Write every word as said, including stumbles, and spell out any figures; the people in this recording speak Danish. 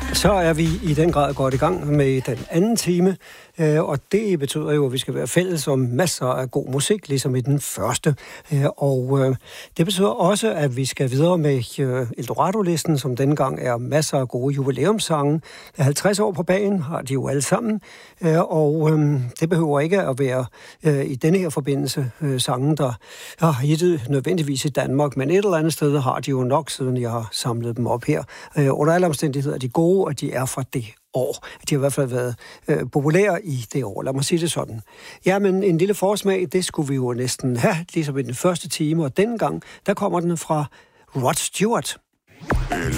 Så er vi i den grad godt i gang med den anden time, og det betyder jo, at vi skal være fælles om masser af god musik, ligesom i den første. Og det betyder også, at vi skal videre med Eldorado-listen, som dengang er masser af gode jubilæumssange. halvtreds år på bagen har de jo alle sammen, og det behøver ikke at være i denne her forbindelse sange, der har hittet nødvendigvis i Danmark, men et eller andet sted har de jo nok, siden jeg har samlet dem op her. Under alle omstændigheder er de gode, og de er fra det år. De har i hvert fald været øh, populære i det år. Lad mig sige det sådan. Ja, men en lille forsmag, det skulle vi jo næsten have, ligesom i den første time, og dengang, der kommer den fra Rod Stewart. El